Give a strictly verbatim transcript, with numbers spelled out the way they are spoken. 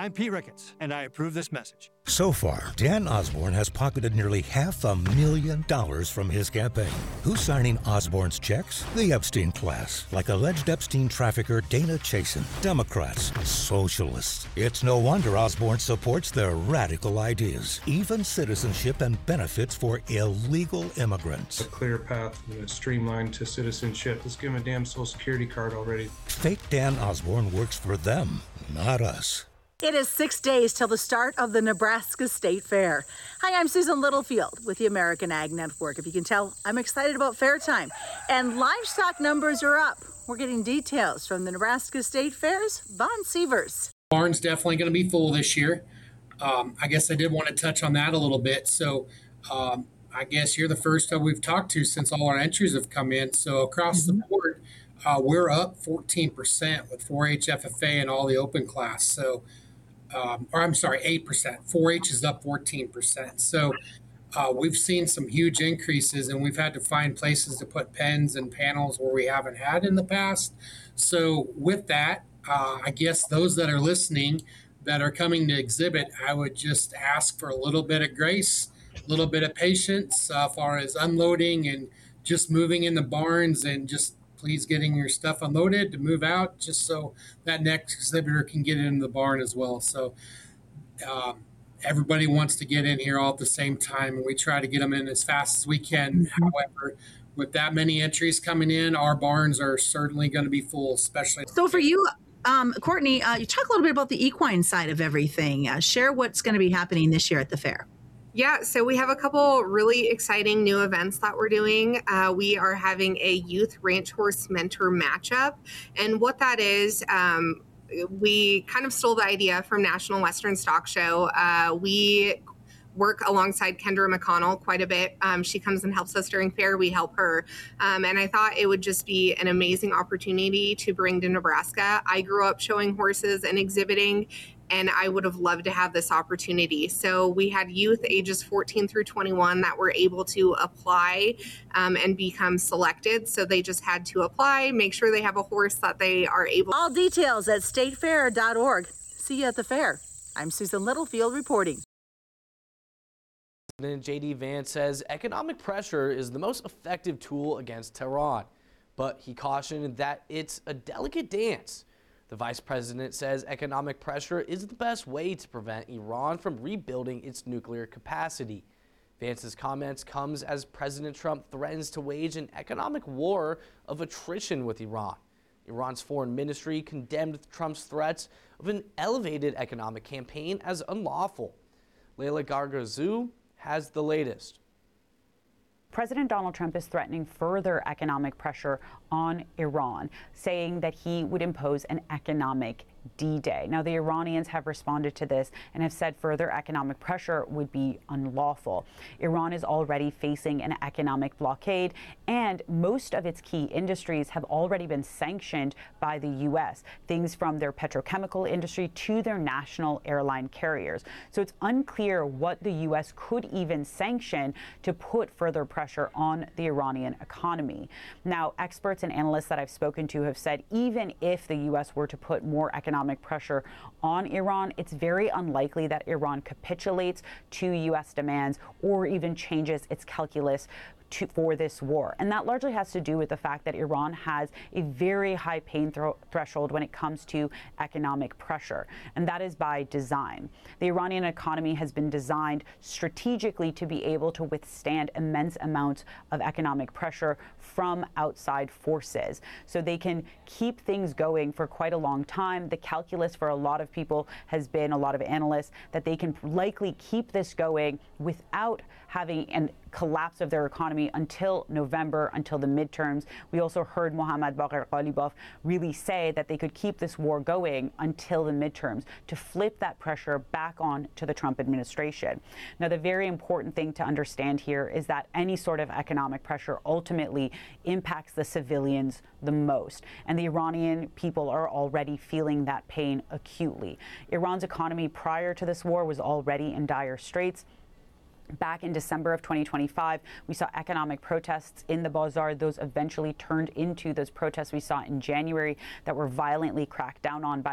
I'm Pete Ricketts, and I approve this message. So far, Dan Osborne has pocketed nearly half a million dollars from his campaign. Who's signing Osborne's checks? The Epstein class, like alleged Epstein trafficker Dana Chasen. Democrats, socialists. It's no wonder Osborne supports their radical ideas, even citizenship and benefits for illegal immigrants. A clear path and a streamline to citizenship. Let's give him a damn social security card already. Fake Dan Osborne works for them, not us. It is six days till the start of the Nebraska State Fair. Hi, I'm Susan Littlefield with the American Ag Network. If you can tell, I'm excited about fair time. And livestock numbers are up. We're getting details from the Nebraska State Fair's Vaughn Sievers. Barn's definitely going to be full this year. Um, I guess I did want to touch on that a little bit. So um, I guess you're the first that we've talked to since all our entries have come in. So across mm-hmm. the board, uh, we're up fourteen percent with four H F F A and all the open class. So Um, or I'm sorry, eight percent. four H is up fourteen percent. So uh, we've seen some huge increases, and we've had to find places to put pens and panels where we haven't had in the past. So with that, uh, I guess those that are listening that are coming to exhibit, I would just ask for a little bit of grace, a little bit of patience uh, as far as unloading and just moving in the barns, and just please getting your stuff unloaded to move out, just so that next exhibitor can get into the barn as well. So um, everybody wants to get in here all at the same time, and we try to get them in as fast as we can. Mm-hmm. However, with that many entries coming in, our barns are certainly going to be full, especially. So for you, um, Courtney, uh, you talk a little bit about the equine side of everything. Uh, share what's going to be happening this year at the fair. Yeah, so we have a couple really exciting new events that we're doing. Uh, we are having a youth ranch horse mentor matchup. And what that is, um, we kind of stole the idea from National Western Stock Show. Uh, we work alongside Kendra McConnell quite a bit. Um, she comes and helps us during fair. We help her. Um, and I thought it would just be an amazing opportunity to bring to Nebraska. I grew up showing horses and exhibiting, and I would have loved to have this opportunity. So we had youth ages fourteen through twenty-one that were able to apply um, and become selected. So they just had to apply, make sure they have a horse that they are able. All details at state fair dot org. See you at the fair. I'm Susan Littlefield reporting. President J D Vance says economic pressure is the most effective tool against Tehran, but he cautioned that it's a delicate dance. The vice president says economic pressure is the best way to prevent Iran from rebuilding its nuclear capacity. Vance's comments comes as President Trump threatens to wage an economic war of attrition with Iran. Iran's foreign ministry condemned Trump's threats of an elevated economic campaign as unlawful. Leila Gargazou has the latest. President Donald Trump is threatening further economic pressure on Iran, saying that he would impose an economic D-Day. Now, the Iranians have responded to this and have said further economic pressure would be unlawful. Iran is already facing an economic blockade, and most of its key industries have already been sanctioned by the U S, things from their petrochemical industry to their national airline carriers. So it's unclear what the U S could even sanction to put further pressure on the Iranian economy. Now, experts and analysts that I've spoken to have said even if the U S were to put more economic economic pressure on Iran, it's very unlikely that Iran capitulates to U S demands or even changes its calculus to, for this war. And that largely has to do with the fact that Iran has a very high pain thro- threshold when it comes to economic pressure, and that is by design. The Iranian economy has been designed strategically to be able to withstand immense amounts of economic pressure from outside forces. So they can keep things going for quite a long time. The calculus for a lot of people has been, a lot of analysts, that they can likely keep this going without having a collapse of their economy until November, until the midterms. We also heard Mohammad Bagher Ghalibaf really say that they could keep this war going until the midterms to flip that pressure back on to the Trump administration. Now, the very important thing to understand here is that any sort of economic pressure ultimately impacts the civilians the most. And the Iranian people are already feeling that pain acutely. Iran's economy prior to this war was already in dire straits. Back in December of twenty twenty-five, we saw economic protests in the bazaar. Those eventually turned into those protests we saw in January that were violently cracked down on by